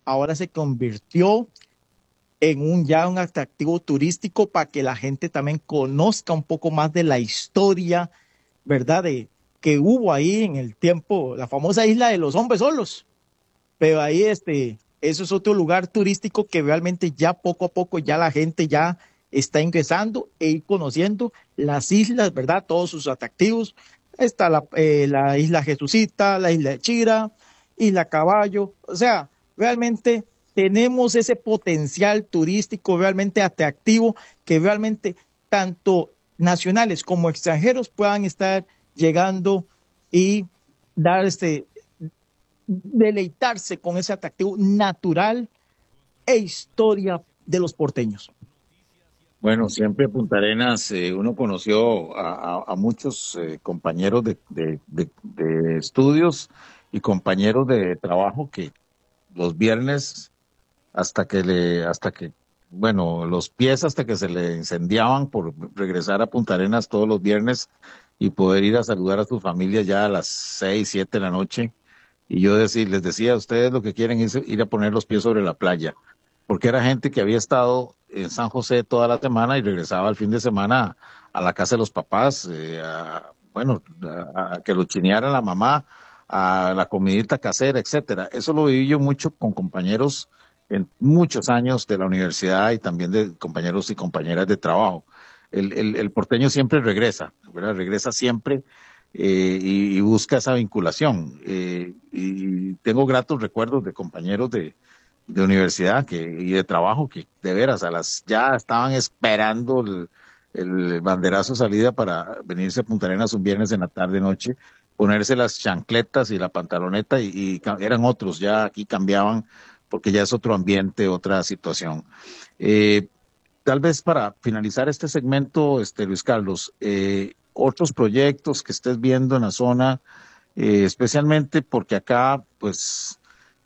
ahora se convirtió en un atractivo turístico para que la gente también conozca un poco más de la historia, ¿verdad? Que hubo ahí en el tiempo, la famosa isla de los hombres solos. Pero ahí eso es otro lugar turístico que realmente ya poco a poco ya la gente ya está ingresando e ir conociendo las islas, ¿verdad? Todos sus atractivos. Está la isla Jesucita, la isla de Chira, isla Caballo. O sea, realmente tenemos ese potencial turístico realmente atractivo que realmente tanto nacionales como extranjeros puedan estar llegando y dar deleitarse con ese atractivo natural e historia de los porteños. Bueno, siempre Punta Arenas, uno conoció a muchos compañeros de estudios y compañeros de trabajo que los viernes bueno, los pies hasta que se le incendiaban por regresar a Punta Arenas todos los viernes y poder ir a saludar a sus familias ya a las 6, 7 de la noche. Y les decía a ustedes lo que quieren es ir a poner los pies sobre la playa, porque era gente que había estado en San José toda la semana y regresaba al fin de semana a la casa de los papás, a que lo chineara la mamá, a la comidita casera, etcétera. Eso lo viví yo mucho con compañeros en muchos años de la universidad y también de compañeros y compañeras de trabajo. El porteño siempre regresa, ¿verdad? Regresa siempre y busca esa vinculación. Y tengo gratos recuerdos de compañeros de universidad y de trabajo que de veras ya estaban esperando el banderazo de salida para venirse a Punta Arenas un viernes en la tarde noche, ponerse las chancletas y la pantaloneta eran otros, ya aquí cambiaban porque ya es otro ambiente, otra situación. Eh, Tal vez para finalizar este segmento, Luis Carlos, otros proyectos que estés viendo en la zona, especialmente porque acá, pues,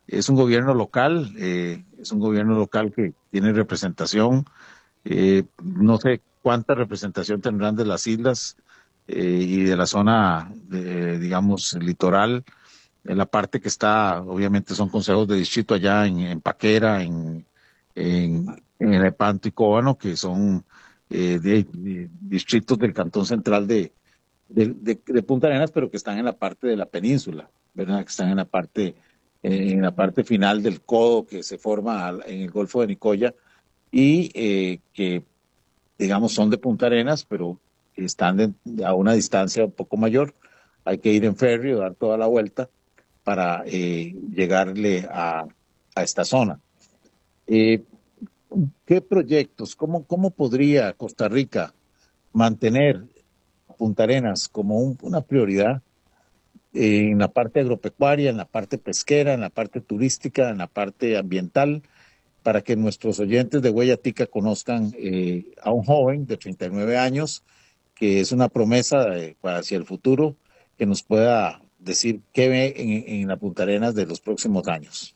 es un gobierno local que tiene representación. No sé cuánta representación tendrán de las islas y de la zona, digamos, litoral. En la parte que está, obviamente, son consejos de distrito allá en Paquera, en, en el Lepanto y Cóbano, que son distritos del Cantón Central de Punta Arenas, pero que están en la parte de la península, ¿verdad? Que están en la parte final del codo que se forma en el Golfo de Nicoya y que, digamos, son de Punta Arenas, pero están a una distancia un poco mayor. Hay que ir en ferry o dar toda la vuelta para llegarle a esta zona. Eh, ¿Qué proyectos, cómo podría Costa Rica mantener Punta Arenas como una prioridad en la parte agropecuaria, en la parte pesquera, en la parte turística, en la parte ambiental, para que nuestros oyentes de Huella Tica conozcan a un joven de 39 años, que es una promesa para hacia el futuro, que nos pueda decir qué ve en la Punta Arenas de los próximos años?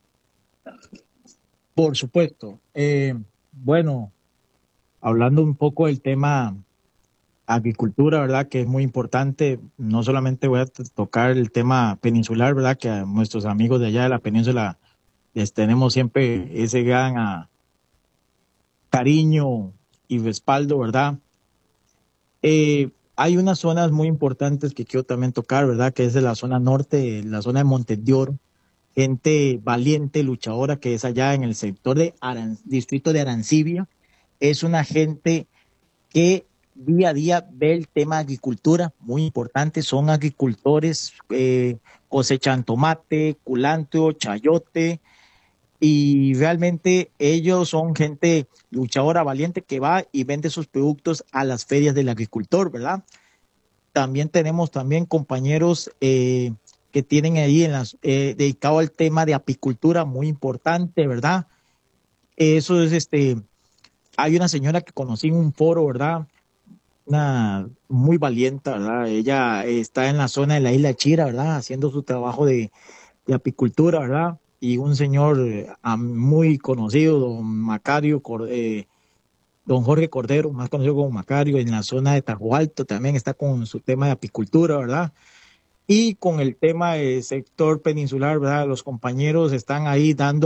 Por supuesto. Bueno, hablando un poco del tema agricultura, ¿verdad? Que es muy importante. No solamente voy a tocar el tema peninsular, ¿verdad? Que a nuestros amigos de allá de la península les tenemos siempre ese gran cariño y respaldo, ¿verdad? Hay unas zonas muy importantes que quiero también tocar, ¿verdad? Que es de la zona norte, la zona de Montes de Oro, gente valiente, luchadora, que es allá en el sector de distrito de Arancibia. Es una gente que día a día ve el tema de agricultura, muy importante, son agricultores, cosechan tomate, culantro, chayote, y realmente ellos son gente luchadora, valiente, que va y vende sus productos a las ferias del agricultor, ¿verdad? También tenemos también compañeros que tienen ahí dedicado al tema de apicultura, muy importante, ¿verdad? Eso es hay una señora que conocí en un foro, ¿verdad? Una muy valiente, ¿verdad? Ella está en la zona de la isla Chira, ¿verdad? Haciendo su trabajo de apicultura, ¿verdad? Y un señor muy conocido, don Jorge Cordero, más conocido como Macario, en la zona de Tajo Alto, también está con su tema de apicultura, ¿verdad? Y con el tema del sector peninsular, ¿verdad? Los compañeros están ahí dando